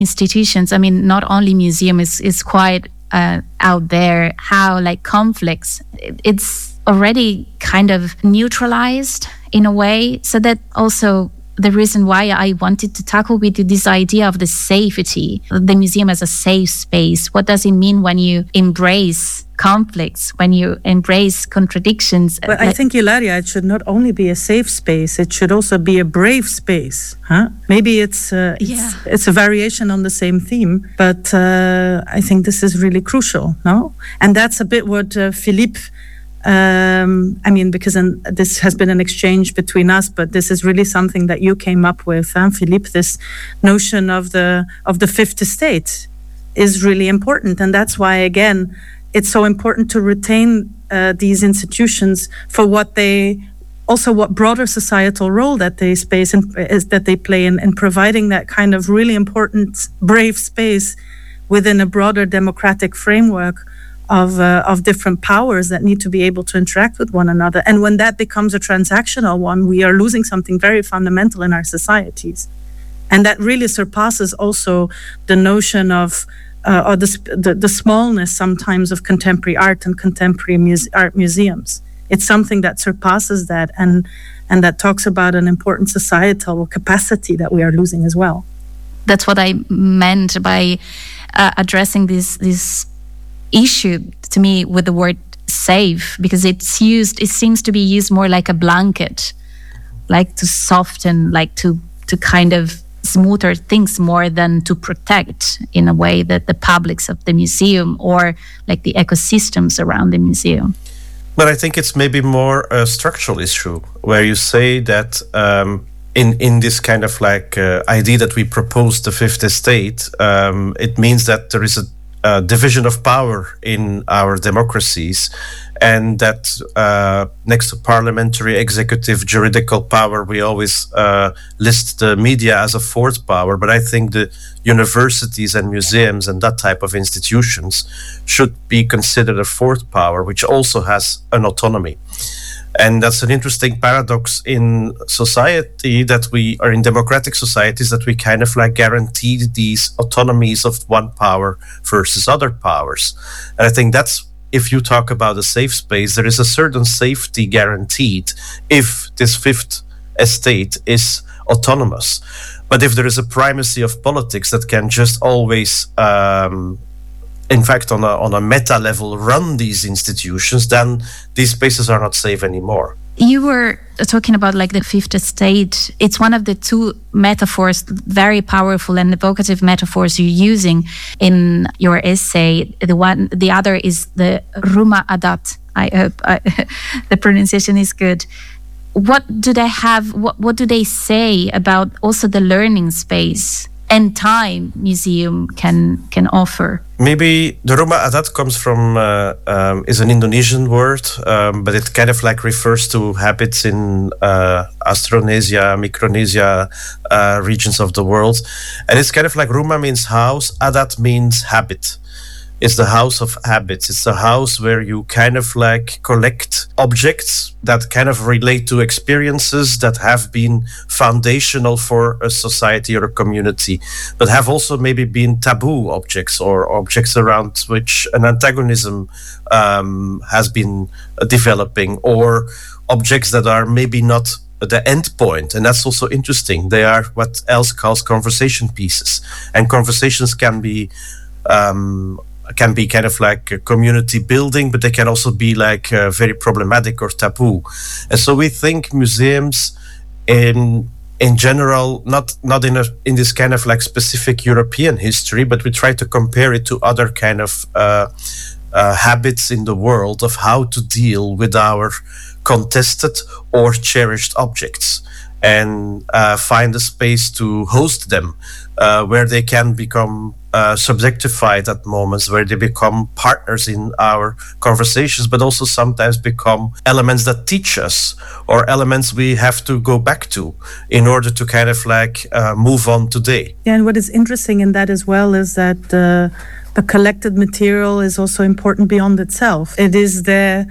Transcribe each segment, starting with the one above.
institutions, I mean, not only museum is quite out there, how like conflicts, it's already kind of neutralized in a way. So that also the reason why I wanted to tackle with you this idea of the safety, the museum as a safe space. What does it mean when you embrace conflicts, when you embrace contradictions? But I think, Ilaria, it should not only be a safe space, it should also be a brave space. Maybe it's a variation on the same theme, but I think this is really crucial, no? And that's a bit what Philippe, because this has been an exchange between us, but this is really something that you came up with, Philippe. This notion of the fifth estate is really important, and that's why, again, it's so important to retain these institutions for what broader societal role that they play in providing that kind of really important, brave space within a broader democratic framework of different powers that need to be able to interact with one another. And when that becomes a transactional one, we are losing something very fundamental in our societies. And that really surpasses also the notion of or the smallness sometimes of contemporary art and contemporary art museums. It's something that surpasses that and that talks about an important societal capacity that we are losing as well. That's what I meant by addressing this issue to me with the word safe, because it seems to be used more like a blanket, like to soften, like to kind of smoother things more than to protect in a way that the publics of the museum or like the ecosystems around the museum. But I think it's maybe more a structural issue where you say that in this kind of like idea that we propose the fifth estate, it means that there is a division of power in our democracies, and that next to parliamentary, executive, juridical power, we always list the media as a fourth power. But I think the universities and museums and that type of institutions should be considered a fourth power, which also has an autonomy. And that's an interesting paradox in society, that we are in democratic societies, that we kind of like guarantee these autonomies of one power versus other powers. And I think that's, if you talk about a safe space, there is a certain safety guaranteed if this fifth estate is autonomous. But if there is a primacy of politics that can just always in fact, on a meta level, run these institutions, then these spaces are not safe anymore. You were talking about like the fifth estate. It's one of the two metaphors, very powerful and evocative metaphors you're using in your essay. The other is the Rumah Adat. I hope the pronunciation is good. What do they have? What do they say about also the learning space and time museum can offer? Maybe the Rumah Adat comes from is an Indonesian word, but it kind of like refers to habits in Austronesia, Micronesia regions of the world, and it's kind of like Rumah means house, Adat means habit. It's the house of habits. It's the house where you kind of like collect objects that kind of relate to experiences that have been foundational for a society or a community, but have also maybe been taboo objects or objects around which an antagonism has been developing, or objects that are maybe not the end point. And that's also interesting. They are what else calls conversation pieces. And conversations can be kind of like a community building, but they can also be like very problematic or taboo. And so we think museums in general, not in this kind of like specific European history, but we try to compare it to other kind of habits in the world of how to deal with our contested or cherished objects, and find a space to host them, where they can become subjectified at moments, where they become partners in our conversations, but also sometimes become elements that teach us, or elements we have to go back to in order to kind of like move on today. Yeah, and what is interesting in that as well is that the collected material is also important beyond itself. It is there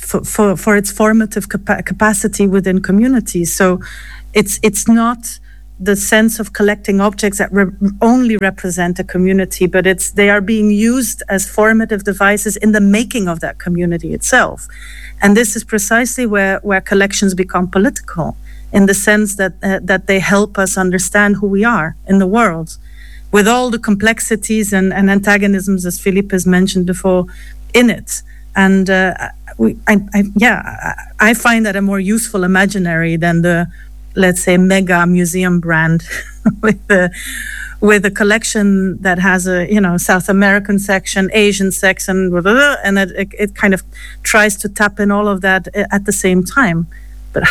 for its formative capacity within communities. So it's not the sense of collecting objects that only represent a community, but they are being used as formative devices in the making of that community itself. And this is precisely where collections become political, in the sense that they help us understand who we are in the world, with all the complexities and antagonisms, as Philippe has mentioned before, in it. And I find that a more useful imaginary than the, let's say, mega museum brand with a collection that has a South American section, Asian section, blah, blah, blah, and it kind of tries to tap in all of that at the same time. But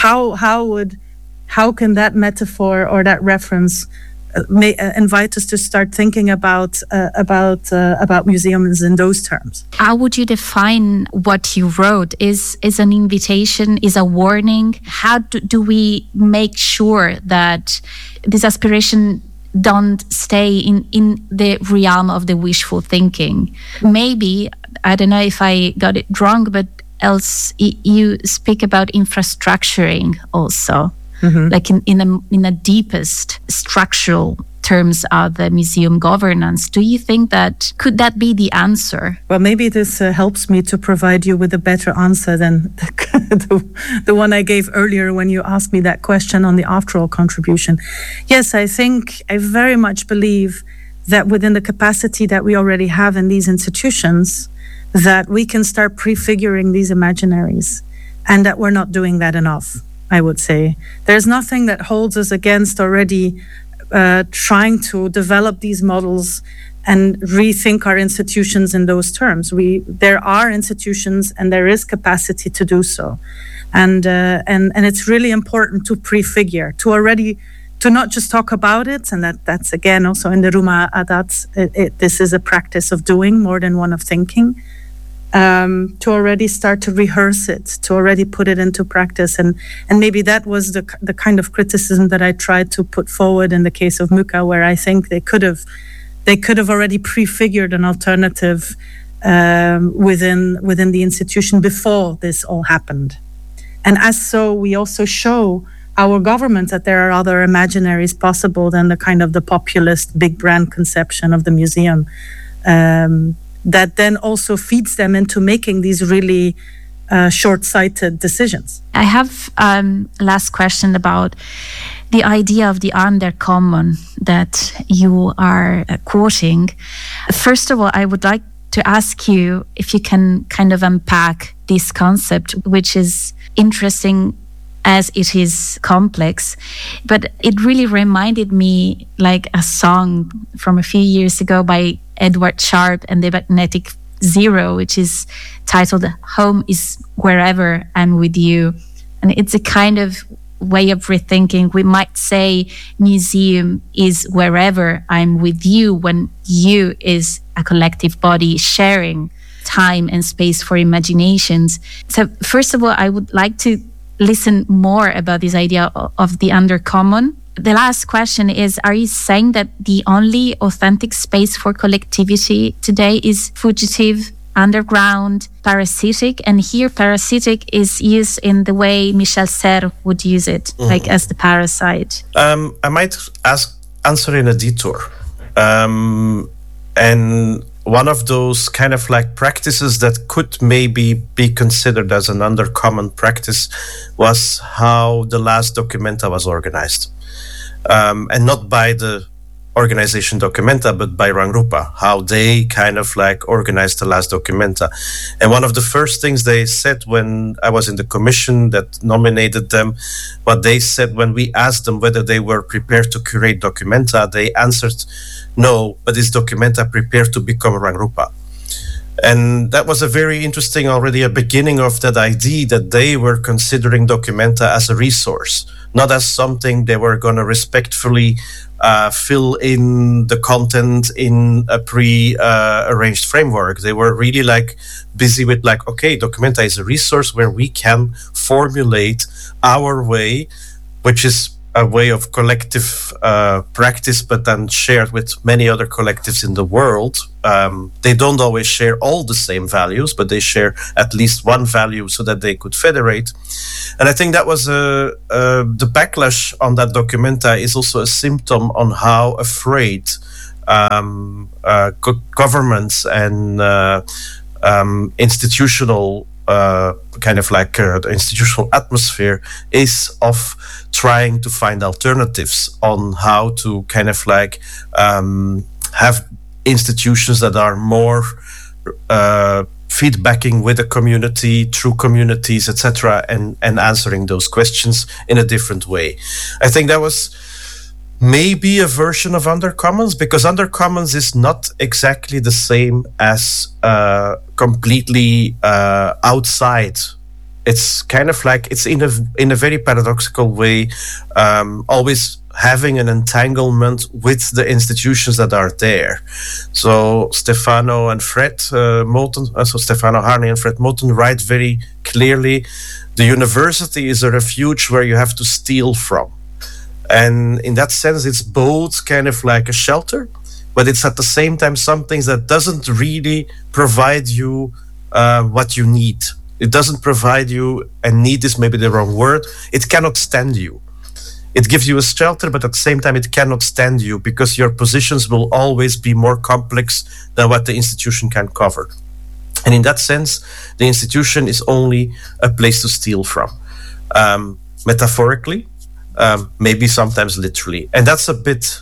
how can that metaphor or that reference invite us to start thinking about museums in those terms? How would you define what you wrote? Is an invitation, is a warning? How do we make sure that this aspiration don't stay in the realm of the wishful thinking? Maybe, I don't know if I got it wrong, but else you speak about infrastructuring also. Mm-hmm. Like in the deepest structural terms of the museum governance. Do you think could that be the answer? Well, maybe this helps me to provide you with a better answer than the one I gave earlier when you asked me that question on the after-all contribution. Yes, I very much believe that within the capacity that we already have in these institutions, that we can start prefiguring these imaginaries, and that we're not doing that enough. I would say there's nothing that holds us against already trying to develop these models and rethink our institutions in those terms. There are institutions and there is capacity to do so, and it's really important to prefigure, to not just talk about it, and that's again also in the Rumah Adat. This is a practice of doing more than one of thinking. To already start to rehearse it, to already put it into practice. And maybe that was the kind of criticism that I tried to put forward in the case of MUCA, where I think they could have already prefigured an alternative within the institution before this all happened. And as so, we also show our government that there are other imaginaries possible than the kind of the populist big brand conception of the museum. That then also feeds them into making these really short-sighted decisions. I have last question about the idea of the undercommon that you are quoting. First of all, I would like to ask you if you can kind of unpack this concept, which is interesting as it is complex, but it really reminded me like a song from a few years ago by Edward Sharpe and the Magnetic Zero, which is titled "Home is Wherever I'm With You." And it's a kind of way of rethinking. We might say museum is wherever I'm with you, when you is a collective body sharing time and space for imaginations. So first of all, I would like to listen more about this idea of the undercommon. The last question is, are you saying that the only authentic space for collectivity today is fugitive, underground, parasitic? And here parasitic is used in the way Michel Serres would use it, like as the parasite. I might answer in a detour. And one of those kind of like practices that could maybe be considered as an undercommon practice was how the last Documenta was organized. And not by the organization Documenta, but by Rangrupa, how they kind of like organized the last Documenta. And one of the first things they said when I was in the commission that nominated them, what they said when we asked them whether they were prepared to curate Documenta, they answered, no, but is Documenta prepared to become Rangrupa? And that was a very interesting, already a beginning of that idea that they were considering Documenta as a resource, not as something they were going to respectfully fill in the content in a pre-arranged framework. They were really like busy with like, okay, Documenta is a resource where we can formulate our way, which is a way of collective practice, but then shared with many other collectives in the world. They don't always share all the same values, but they share at least one value so that they could federate. And I think that was the backlash on that Documenta is also a symptom on how afraid governments and institutional the institutional atmosphere is of trying to find alternatives on how to have institutions that are more feedbacking with the community, through communities, etc., and answering those questions in a different way. I think that was maybe a version of Undercommons, because Undercommons is not exactly the same as completely outside. It's kind of like, it's in a very paradoxical way, always having an entanglement with the institutions that are there. So Stefano and Fred Moten, Stefano Harney and Fred Moten write very clearly, the university is a refuge where you have to steal from. And in that sense, it's both kind of like a shelter, but it's at the same time something that doesn't really provide you what you need. It doesn't provide you, and need is maybe the wrong word, it cannot stand you. It gives you a shelter, but at the same time, it cannot stand you because your positions will always be more complex than what the institution can cover. And in that sense, the institution is only a place to steal from, metaphorically, maybe sometimes literally. And that's a bit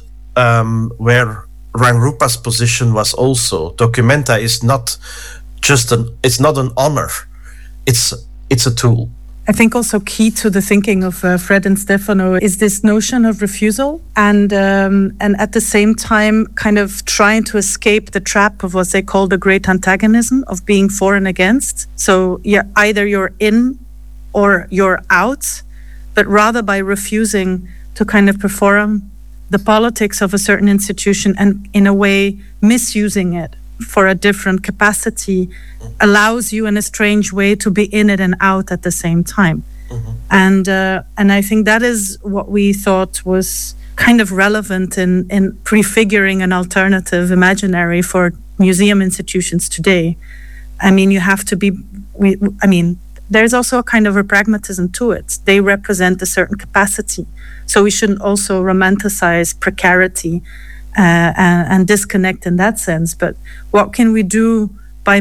where Rangrupa's position was also. Documenta is not just it's not an honor, it's a tool. I think also key to the thinking of Fred and Stefano is this notion of refusal and at the same time kind of trying to escape the trap of what they call the great antagonism of being for and against. So either you're in or you're out, but rather by refusing to kind of perform the politics of a certain institution and in a way misusing it for a different capacity allows you in a strange way to be in it and out at the same time. Mm-hmm. And I think that is what we thought was kind of relevant in prefiguring an alternative imaginary for museum institutions today. I mean, you have to be, there's also a kind of a pragmatism to it. They represent a certain capacity. So we shouldn't also romanticize precarity and disconnect in that sense. But what can we do by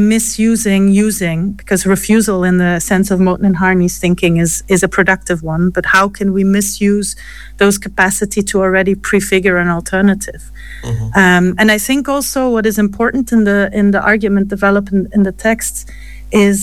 using, because refusal in the sense of Moten and Harney's thinking is a productive one, but how can we misuse those capacity to already prefigure an alternative? Mm-hmm. And I think also what is important in the argument developed in the text is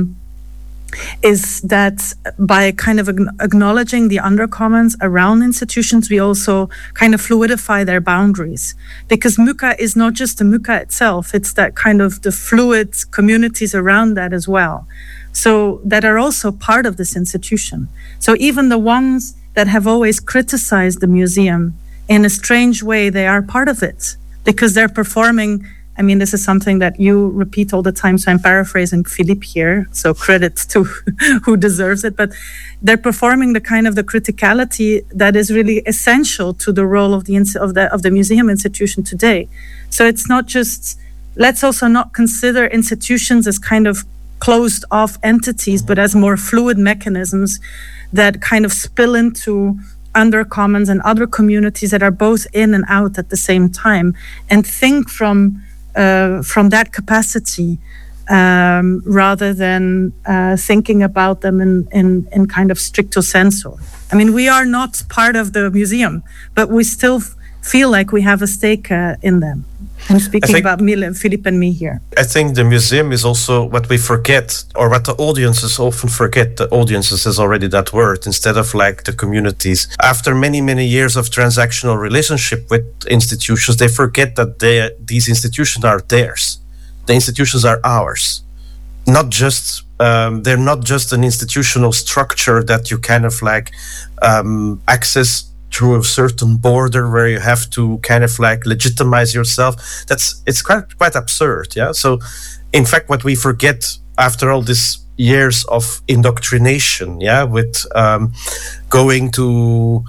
that by kind of acknowledging the undercommons around institutions, we also kind of fluidify their boundaries. Because Muka is not just the Muka itself, it's that kind of the fluid communities around that as well. So that are also part of this institution. So even the ones that have always criticized the museum, in a strange way, they are part of it. Because they're performing, I mean, this is something that you repeat all the time, so I'm paraphrasing Philippe here, so credit to who deserves it, but they're performing the kind of the criticality that is really essential to the role of the museum institution today. So it's not just, let's also not consider institutions as kind of closed off entities, but as more fluid mechanisms that kind of spill into undercommons and other communities that are both in and out at the same time, and think from that capacity rather than thinking about them in kind of stricto sensu. I mean, we are not part of the museum, but we still feel like we have a stake in them. I'm speaking about Philippe and me here. I think the museum is also what we forget, or what the audiences often forget. The audiences is already that word, instead of like the communities. After many, many years of transactional relationship with institutions, they forget that these institutions are theirs. The institutions are ours. Not just, they're not just an institutional structure that you kind of like access through a certain border where you have to kind of like legitimize yourself. It's quite absurd, yeah? So, in fact, what we forget after all these years of indoctrination, yeah, with going to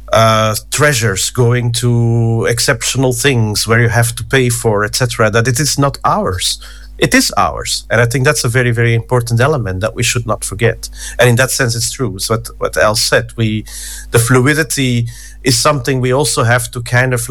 treasures going to exceptional things where you have to pay for, etc., that it is not ours. It is ours. And I think that's a very, very important element that we should not forget. And in that sense, it's true. So what Els said, the fluidity is something we also have to kind of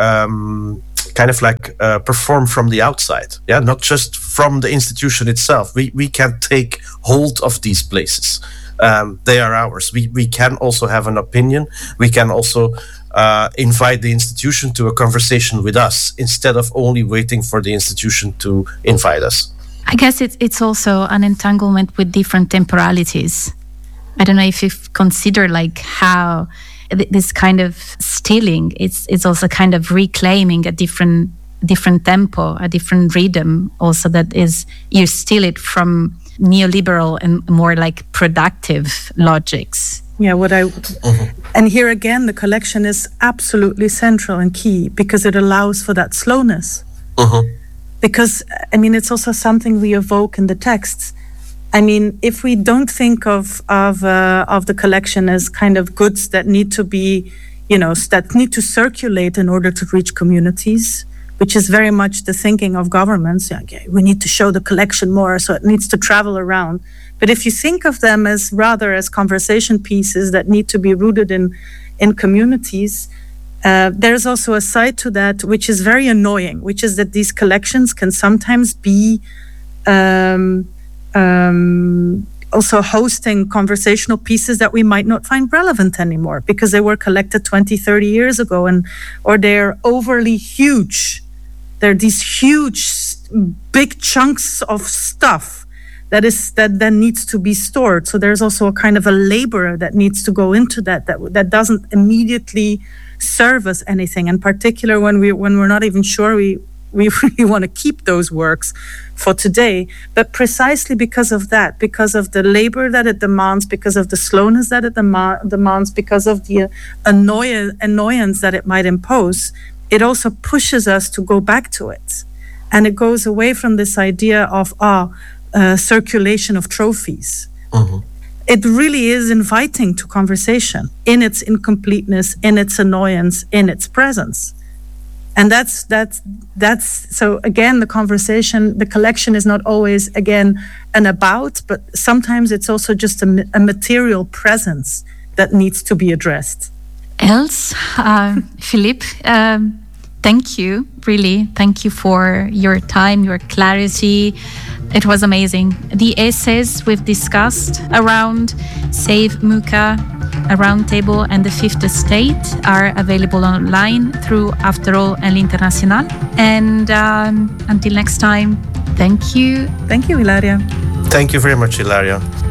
perform from the outside. Yeah, not just from the institution itself. We can take hold of these places. They are ours. We can also have an opinion. We can also invite the institution to a conversation with us instead of only waiting for the institution to invite us. I guess it's also an entanglement with different temporalities. I don't know if you've considered like how this kind of stealing, it's also kind of reclaiming a different tempo, a different rhythm also, that is, you steal it from neoliberal and more like productive logics. Yeah, and here again, the collection is absolutely central and key because it allows for that slowness. Because, I mean, it's also something we evoke in the texts. I mean, if we don't think of the collection as kind of goods that need to be, that need to circulate in order to reach communities, which is very much the thinking of governments. Okay, we need to show the collection more, so it needs to travel around. But if you think of them as rather as conversation pieces that need to be rooted in communities, there's also a side to that which is very annoying, which is that these collections can sometimes be also hosting conversational pieces that we might not find relevant anymore because they were collected 20, 30 years ago, or they're overly huge. They're these huge, big chunks of stuff that then needs to be stored. So there's also a kind of a labor that needs to go into that doesn't immediately serve us anything. In particular, when we're not even sure we really want to keep those works for today. But precisely because of that, because of the labor that it demands, because of the slowness that it demands, because of the annoyance that it might impose, it also pushes us to go back to it. And it goes away from this idea of circulation of trophies. It really is inviting to conversation in its incompleteness, in its annoyance, in its presence. And that's so again, the collection is not always again an about, but sometimes it's also just a material presence that needs to be addressed. Els, Philippe, thank you, really. Thank you for your time, your clarity. It was amazing. The essays we've discussed around Save Muka, A Roundtable, and the Fifth Estate are available online through After All and L'Internationale. And until next time, thank you. Thank you, Ilaria. Thank you very much, Ilaria.